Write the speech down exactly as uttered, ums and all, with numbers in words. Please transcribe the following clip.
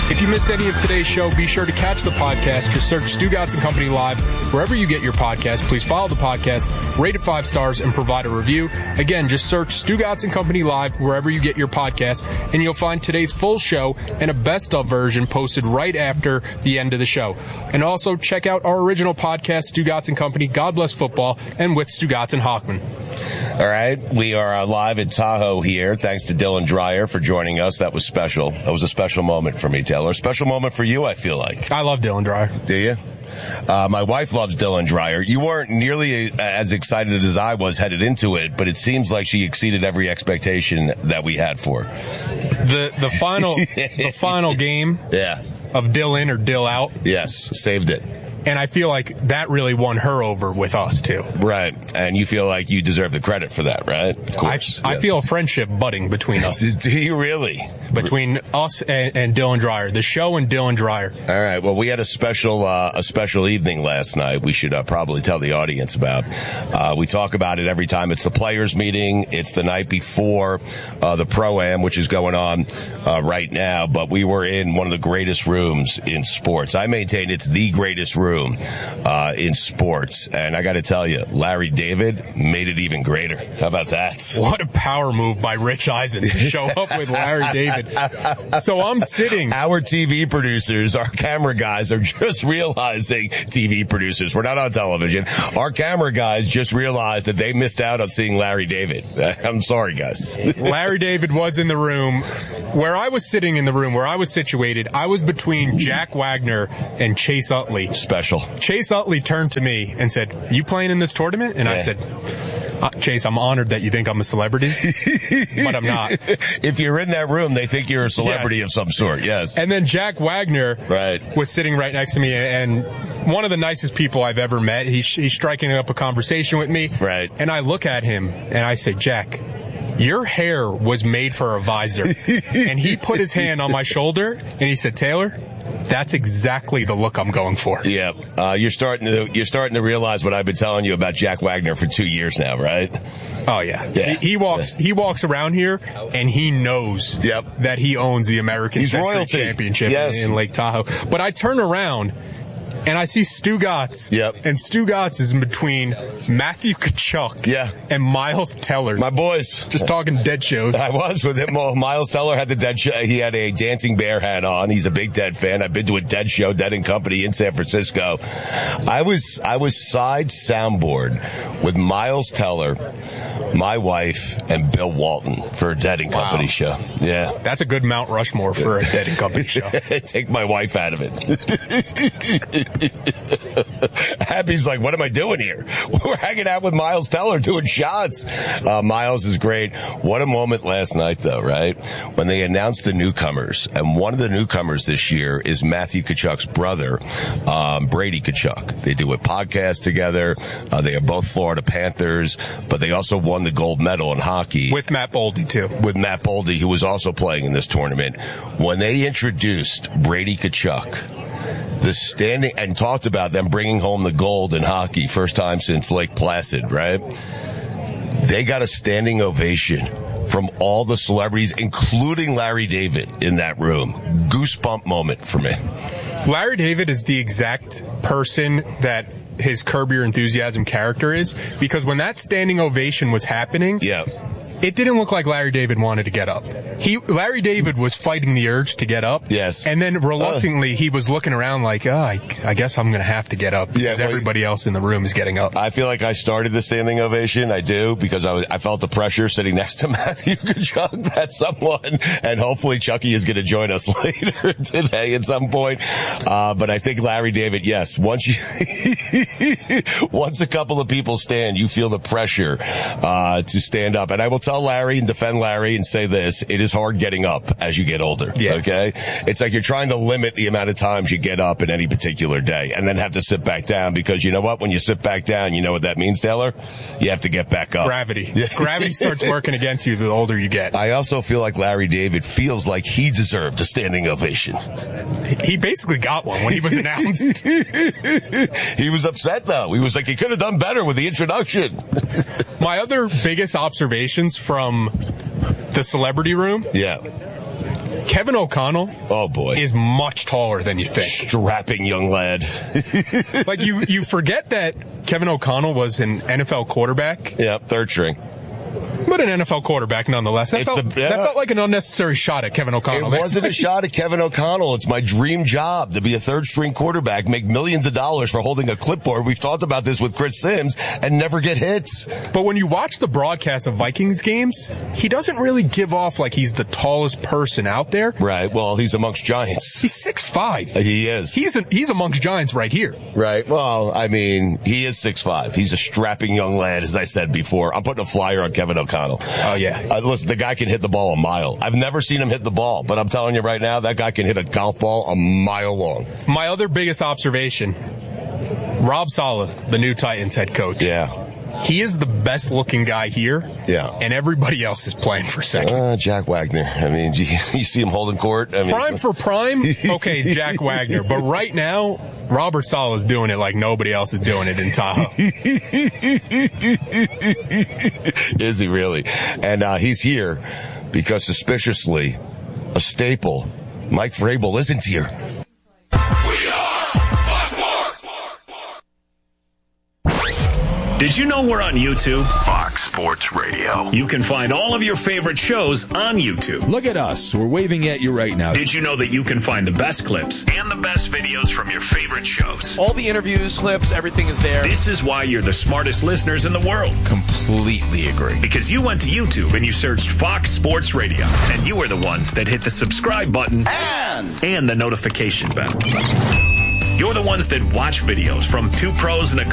If you missed any of today's show, be sure to catch the podcast. Just search Stugotz and Company Live wherever you get your podcast. Please follow the podcast, rate it five stars, and provide a review. Again, just search Stugotz and Company Live wherever you get your podcast, and you'll find today's full show and a best-of version posted right after the end of the show. And also check out our original podcast, Stugotz and Company, God Bless Football, and with Stugotz and Hockman. All right, we are uh, live at Tahoe here. Thanks to Dylan Dreyer for joining us. That was special. That was a special moment for me, Taylor. A special moment for you, I feel like. I love Dylan Dreyer. Do you? Uh, my wife loves Dylan Dreyer. You weren't nearly as excited as I was headed into it, but it seems like she exceeded every expectation that we had for her. The the final the final game yeah. of Dill in or Dill out. Yes, saved it. And I feel like that really won her over with us, too. Right. And you feel like you deserve the credit for that, right? Of course. I, yes. I feel a friendship budding between us. Do you really? Between us and, and Dylan Dreyer. The show and Dylan Dreyer. All right. Well, we had a special uh, a special evening last night we should uh, probably tell the audience about. Uh, we talk about it every time. It's the players' meeting. It's the night before uh, the Pro-Am, which is going on uh, right now. But we were in one of the greatest rooms in sports. I maintain it's the greatest room. Uh, in sports. And I got to tell you, Larry David made it even greater. How about that? What a power move by Rich Eisen to show up with Larry David. So I'm sitting. Our T V producers, our camera guys are just realizing, T V producers, we're not on television. Our camera guys just realized that they missed out on seeing Larry David. I'm sorry, guys. Larry David was in the room. Where I was sitting in the room, where I was situated, I was between Jack Wagner and Chase Utley. Special. Chase Utley turned to me and said, "You playing in this tournament?" And yeah. I said, uh, Chase, I'm honored that you think I'm a celebrity, but I'm not. If you're in that room, they think you're a celebrity yes. of some sort, yes. And then Jack Wagner right. was sitting right next to me, and one of the nicest people I've ever met. He's, he's striking up a conversation with me. Right. And I look at him, and I say, "Jack, your hair was made for a visor." And he put his hand on my shoulder, and he said, "Taylor, that's exactly the look I'm going for." Yeah, uh, you're starting to you're starting to realize what I've been telling you about Jack Wagner for two years now, right? Oh yeah, yeah. He, he walks yeah. he walks around here and he knows yep. that he owns the American He's royalty. Championship yes. in, in Lake Tahoe. But I turn around and I see Stugotz. Yep. And Stugotz is in between Matthew Tkachuk yeah. and Miles Teller. My boys. Just talking dead shows. I was with him. Well, Miles Teller had the dead show. He had a Dancing Bear hat on. He's a big Dead fan. I've been to a Dead show, Dead and Company in San Francisco. I was, I was side soundboard with Miles Teller, my wife, and Bill Walton for a Dead and wow. Company show. Yeah. That's a good Mount Rushmore for a Dead and Company show. Take my wife out of it. Happy's like, what am I doing here? We're hanging out with Miles Teller doing shots. Uh, Miles is great. What a moment last night, though, right? When they announced the newcomers, and one of the newcomers this year is Matthew Tkachuk's brother, um, Brady Tkachuk. They do a podcast together. Uh, they are both Florida Panthers, but they also won the gold medal in hockey. With Matt Boldy, too. With Matt Boldy, who was also playing in this tournament. When they introduced Brady Tkachuk, the standing, and talked about them bringing home the gold in hockey, first time since Lake Placid, right? They got a standing ovation from all the celebrities, including Larry David in that room. Goosebump moment for me. Larry David is the exact person that his Curb Your Enthusiasm character is, because when that standing ovation was happening, yeah. it didn't look like Larry David wanted to get up. He, Larry David was fighting the urge to get up. Yes. And then reluctantly, uh, he was looking around like, oh, I, I guess I'm going to have to get up because yeah, well, everybody else in the room is getting up. I feel like I started the standing ovation. I do, because I, was, I felt the pressure sitting next to Matthew Tkachuk. That's someone, and hopefully Chucky is going to join us later today at some point. Uh, but I think Larry David, yes, once you, once a couple of people stand, you feel the pressure, uh, to stand up. And I will tell Larry and defend Larry and say this, it is hard getting up as you get older. Yeah. Okay. It's like you're trying to limit the amount of times you get up in any particular day and then have to sit back down, because you know what? When you sit back down, you know what that means, Taylor? You have to get back up. Gravity. Gravity starts working against you the older you get. I also feel like Larry David feels like he deserved a standing ovation. He basically got one when he was announced. He was upset though. He was like, he could have done better with the introduction. My other biggest observations from the celebrity room. Yeah. Kevin O'Connell oh boy, is much taller than you think. Strapping young lad. Like, you, you forget that Kevin O'Connell was an N F L quarterback. Yeah, third string. But an N F L quarterback nonetheless. That, felt, the, yeah. that felt like an unnecessary shot at Kevin O'Connell. It wasn't a shot at Kevin O'Connell. It's my dream job to be a third-string quarterback, make millions of dollars for holding a clipboard. We've talked about this with Chris Sims, and never get hits. But when you watch the broadcast of Vikings games, he doesn't really give off like he's the tallest person out there. Right. Well, he's amongst giants. He's six five. He is. He's a, he's amongst giants right here. Right. Well, I mean, he is six five. He's a strapping young lad, as I said before. I'm putting a flyer on Kevin O'Connell. Oh, yeah. Uh, listen, the guy can hit the ball a mile. I've never seen him hit the ball, but I'm telling you right now, that guy can hit a golf ball a mile long. My other biggest observation, Rob Saleh, the new Titans head coach. Yeah. He is the best looking guy here. Yeah. And everybody else is playing for second. Uh, Jack Wagner. I mean, you, you see him holding court. I mean, prime for prime? Okay, Jack Wagner. But right now, Robert Saleh is doing it like nobody else is doing it in Tahoe. Is he really? And uh, he's here because, suspiciously, a staple, Mike Vrabel, isn't here. Did you know we're on YouTube? Fox Sports Radio. You can find all of your favorite shows on YouTube. Look at us. We're waving at you right now. Did you know that you can find the best clips and the best videos from your favorite shows? All the interviews, clips, everything is there. This is why you're the smartest listeners in the world. Completely agree. Because you went to YouTube and you searched Fox Sports Radio. And you were the ones that hit the subscribe button And, and the notification bell. You're the ones that watch videos from two pros and a